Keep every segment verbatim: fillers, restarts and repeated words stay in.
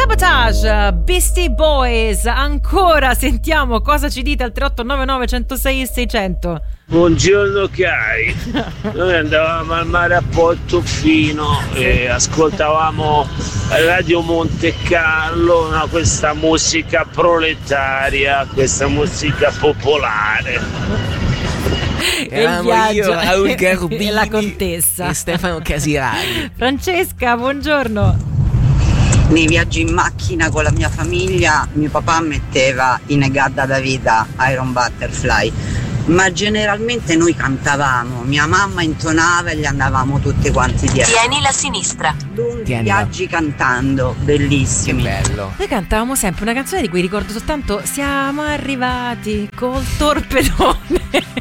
Sabotage, Beastie Boys. Ancora sentiamo cosa ci dite al tre otto nove nove uno zero sei sei zero zero. Buongiorno cari, noi andavamo al mare a Portofino e ascoltavamo Radio Monte Carlo, no, questa musica proletaria, questa musica popolare. E il viaggio, Raul Garbini e la contessa e Stefano Casiraghi. Francesca, buongiorno. Nei viaggi in macchina con la mia famiglia mio papà metteva In Gadda da Vita, Iron Butterfly, ma generalmente noi cantavamo, mia mamma intonava e gli andavamo tutti quanti dietro. Tieni la sinistra. Lunghi Tienila. viaggi cantando, bellissimi. Bello. Noi cantavamo sempre una canzone di cui ricordo soltanto siamo arrivati col torpedone.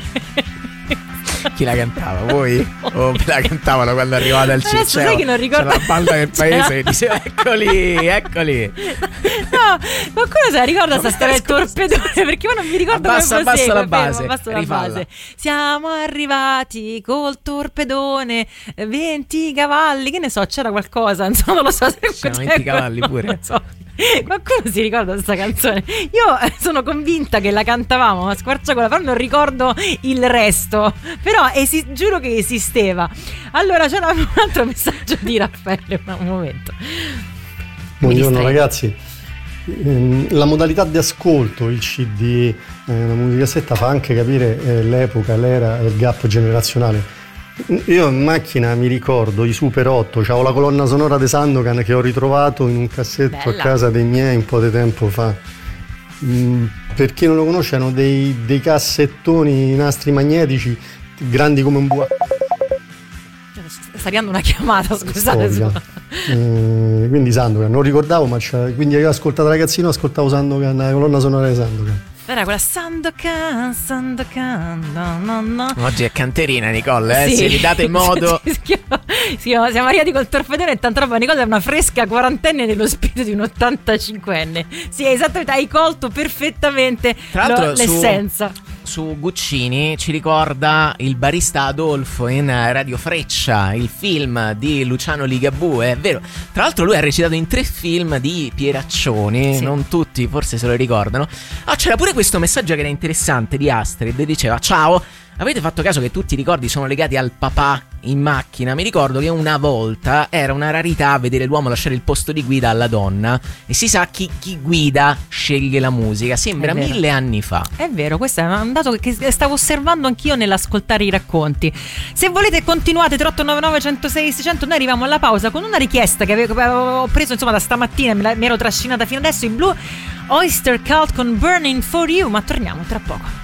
Chi la cantava? Voi? O me la cantavano quando arrivate al Adesso Circeo? sai che non ricordo. C'era la banda del paese che diceva eccoli, eccoli. No, qualcuno se la ricorda sta storia del torpedone, perché io non mi ricordo Abbassa- come abbassa prosegue, la base, fermo, abbassa la rifalla. base. Siamo arrivati col torpedone, venti cavalli, che ne so, c'era qualcosa, insomma, non lo so se C'erano c'è venti cavalli qualcosa, pure. non so. Qualcuno si ricorda questa canzone? Io sono convinta che la cantavamo a squarciagola, però non ricordo il resto. Però esi- giuro che esisteva. Allora c'era un altro messaggio di Raffaele, ma un momento. Buongiorno Mi ragazzi. Ehm, La modalità di ascolto, il C D, eh, la musicassetta fa anche capire eh, l'epoca, l'era e il gap generazionale. Io in macchina mi ricordo i Super otto, c'avevo la colonna sonora di Sandokan che ho ritrovato in un cassetto Bella. a casa dei miei un po' di tempo fa. Mm, per chi non lo conosce, erano dei, dei cassettoni, nastri magnetici grandi come un bua. Sta arrivando una chiamata, scusate. Storia. scusa. Eh, quindi Sandokan, non ricordavo, ma c'era- quindi io ascoltato ragazzino, ascoltavo Sandokan, la colonna sonora di Sandokan. Era quella Sandokan, Sandokan, no, no, no. Oggi è canterina Nicole, eh? Sì. Se gli date modo. Si chiama- si chiama- siamo arrivati col torpedone e tanta roba. Nicole è una fresca quarantenne nello spirito di un ottantacinquenne. Sì, esattamente, hai colto perfettamente Tra l'altro lo- su- l'essenza. Su Guccini ci ricorda il barista Adolfo in Radio Freccia, il film di Luciano Ligabue, è vero. Tra l'altro lui ha recitato in tre film di Pieraccioni, Sì. non tutti forse se lo ricordano. Ah, c'era pure questo messaggio che era interessante di Astrid, diceva: ciao, avete fatto caso che tutti i ricordi sono legati al papà in macchina? Mi ricordo che una volta era una rarità vedere l'uomo lasciare il posto di guida alla donna, e si sa chi, chi guida sceglie la musica, sembra È vero. mille anni fa. È vero, questo è un dato che stavo osservando anch'io nell'ascoltare i racconti. Se volete continuate tre otto nove nove uno zero sei sei zero zero. Noi arriviamo alla pausa con una richiesta che avevo, avevo preso insomma da stamattina, me la- mi ero trascinata fino adesso, in blu, Oyster Cult con Burning for You, ma torniamo tra poco.